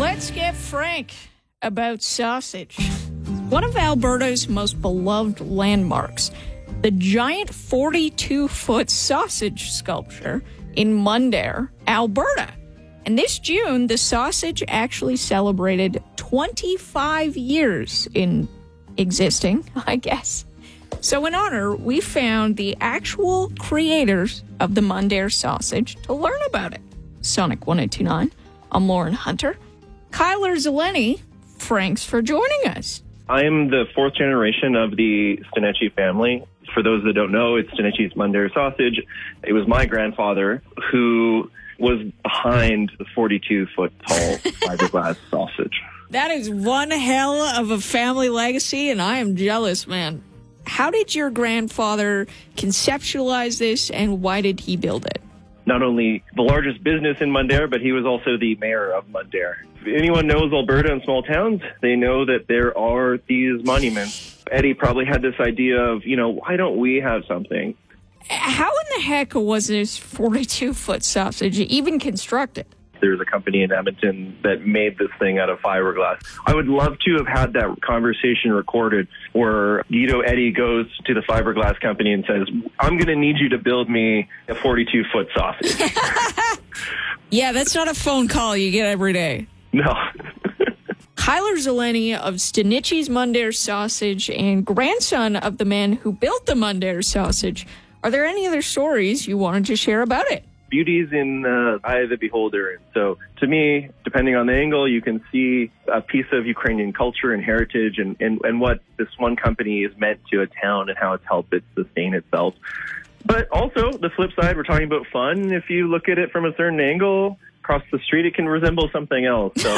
Let's get frank about sausage. One of Alberta's most beloved landmarks, the giant 42-foot sausage sculpture in Mundare, Alberta. And this June, the sausage actually celebrated 25 years in existing, I guess. So in honor, we found the actual creators of the Mundare sausage to learn about it. Sonic 1029, I'm Lauren Hunter. Kyler Zeleny, thanks for joining us. I am the fourth generation of the Stanici family. For those that don't know, it's Stanici's Mundare sausage. It was my grandfather who was behind the 42-foot tall fiberglass sausage. That is one hell of a family legacy, and I am jealous, man. How did your grandfather conceptualize this, and why did he build it? Not only the largest business in Mundare, but he was also the mayor of Mundare. If anyone knows Alberta and small towns, they know that there are these monuments. Eddie probably had this idea of, why don't we have something? How in the heck was this 42-foot sausage even constructed? There's a company in Edmonton that made this thing out of fiberglass. I would love to have had that conversation recorded where Guido Eddie goes to the fiberglass company and says, I'm going to need you to build me a 42-foot sausage. Yeah, that's not a phone call you get every day. No. Kyler Zeleny of Stanici's Mundare Sausage and grandson of the man who built the Mundare Sausage. Are there any other stories you wanted to share about it? Beauty's in the eye of the beholder. So to me, depending on the angle, you can see a piece of Ukrainian culture and heritage and what this one company is meant to a town and how it's helped it sustain itself. But also, the flip side, we're talking about fun. If you look at it from a certain angle, across the street, it can resemble something else. So,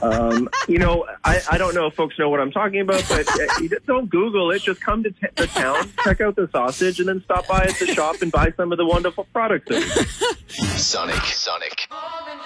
I don't know if folks know what I'm talking about, but don't Google it. Just come to the town, check out the sausage, and then stop by at the shop and buy some of the wonderful products. Sonic.